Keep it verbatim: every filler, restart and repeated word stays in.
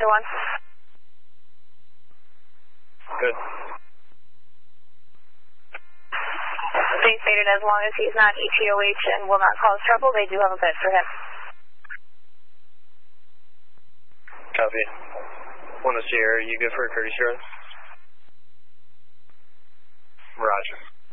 Roger, one. Good. They stated as long as he's not E T O H and will not cause trouble, they do have a bed for him. Copy. One to Sierra, you good for a courtesy run? Roger.